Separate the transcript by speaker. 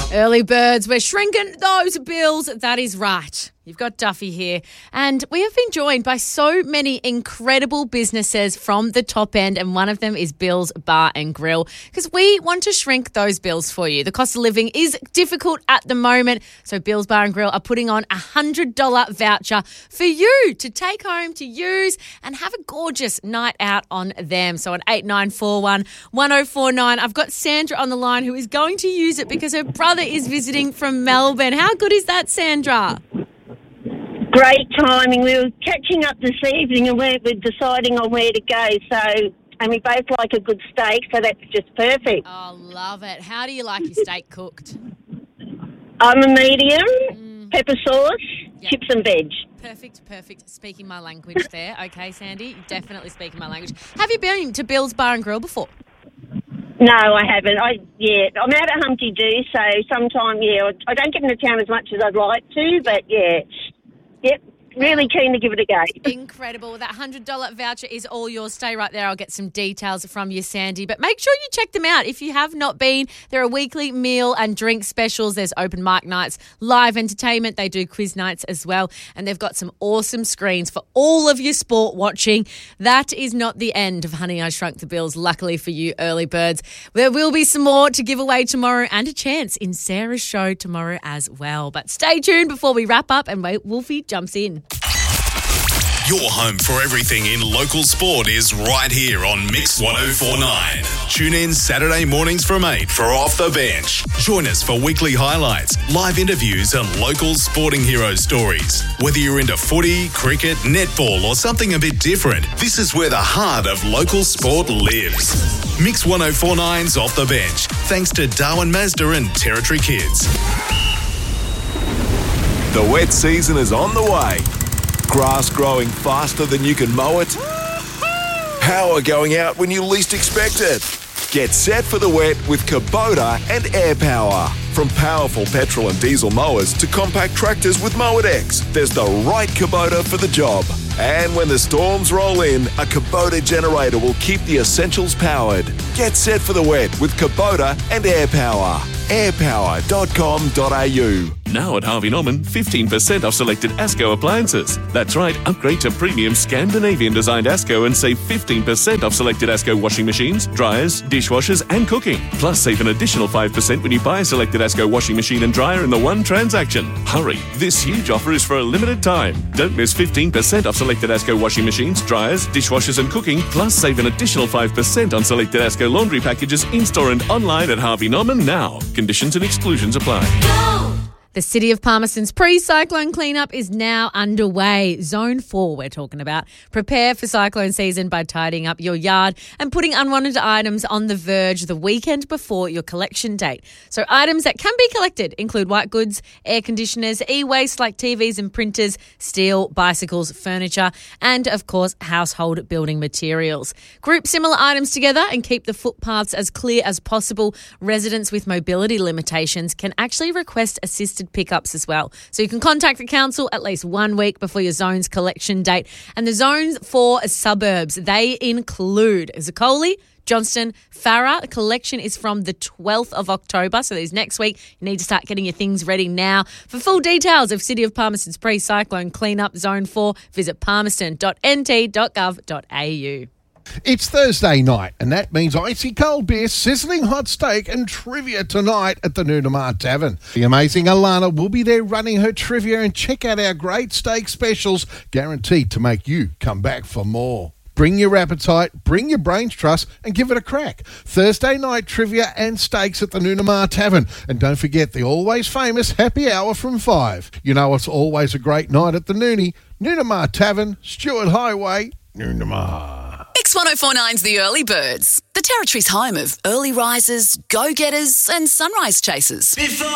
Speaker 1: Early birds, we're shrinking those bills. That is right. You've got Duffy here. And we have been joined by so many incredible businesses from the top end, and one of them is Bill's Bar and Grill, because we want to shrink those bills for you. The cost of living is difficult at the moment, so Bill's Bar and Grill are putting on a $100 voucher for you to take home to use and have a gorgeous night out on them. So on 8941 1049, I've got Sandra on the line who is going to use it because her brother is visiting from Melbourne. How good is that, Sandra?
Speaker 2: Great timing. We were catching up this evening and we're deciding on where to go. And we both like a good steak, so that's just perfect.
Speaker 1: Oh, love it. How do you like your steak cooked?
Speaker 2: I'm a medium, pepper sauce, chips and veg.
Speaker 1: Perfect. Speaking my language there. Okay, Sandy, you're definitely speaking my language. Have you been to Bill's Bar and Grill before?
Speaker 2: No, I haven't. I'm out at Humpty Doo, so sometime, I don't get into town as much as I'd like to, but Yep, really keen to give it a go.
Speaker 1: Incredible. That $100 voucher is all yours. Stay right there. I'll get some details from you, Sandy. But make sure you check them out. If you have not been, there are weekly meal and drink specials. There's open mic nights, live entertainment. They do quiz nights as well. And they've got some awesome screens for all of your sport watching. That is not the end of Honey, I Shrunk the Bills. Luckily for you, early birds. There will be some more to give away tomorrow and a chance in Sarah's show tomorrow as well. But stay tuned before we wrap up and Wolfie jumps in.
Speaker 3: Your home for everything in local sport is right here on Mix 1049. Tune in Saturday mornings from 8 for Off the Bench. Join us for weekly highlights, live interviews and local sporting hero stories. Whether you're into footy, cricket, netball or something a bit different, this is where the heart of local sport lives. Mix 1049's Off the Bench, thanks to Darwin Mazda and Territory Kids.
Speaker 4: The wet season is on the way. Grass growing faster than you can mow it. Power going out when you least expect it. Get set for the wet with Kubota and Air Power. From powerful petrol and diesel mowers to compact tractors with Mowedex, there's the right Kubota for the job. And when the storms roll in, a Kubota generator will keep the essentials powered. Get set for the wet with Kubota and Air Power. airpower.com.au.
Speaker 5: Now at Harvey Norman, 15% off selected ASCO appliances. That's right, upgrade to premium Scandinavian-designed ASCO and save 15% off selected ASCO washing machines, dryers, dishwashers and cooking. Plus, save an additional 5% when you buy a selected ASCO washing machine and dryer in the one transaction. Hurry, this huge offer is for a limited time. Don't miss 15% off selected ASCO washing machines, dryers, dishwashers and cooking. Plus, save an additional 5% on selected ASCO laundry packages in-store and online at Harvey Norman now. Conditions and exclusions apply.
Speaker 1: Go! The City of Palmerston's pre-cyclone cleanup is now underway. Zone 4 we're talking about. Prepare for cyclone season by tidying up your yard and putting unwanted items on the verge the weekend before your collection date. So items that can be collected include white goods, air conditioners, e-waste like TVs and printers, steel, bicycles, furniture, and, of course, household building materials. Group similar items together and keep the footpaths as clear as possible. Residents with mobility limitations can actually request assisted pickups as well. So you can contact the council at least 1 week before your zone's collection date. And the zones for suburbs, they include Zaccoli, Johnston, Farrer. The collection is from the 12th of October, so there's next week. You need to start getting your things ready now. For full details of City of Palmerston's pre-cyclone cleanup Zone 4, visit palmerston.nt.gov.au.
Speaker 6: It's Thursday night, and that means icy cold beer, sizzling hot steak and trivia tonight at the Noonamar Tavern. The amazing Alana will be there running her trivia, and check out our great steak specials, guaranteed to make you come back for more. Bring your appetite, bring your brains trust and give it a crack. Thursday night trivia and steaks at the Noonamar Tavern. And don't forget the always famous happy hour from 5. You know it's always a great night at the Noonie. Noonamar Tavern, Stewart Highway, Noonamar.
Speaker 7: Mix 1049's The Early Birds, the Territory's home of early risers, go-getters and sunrise chasers.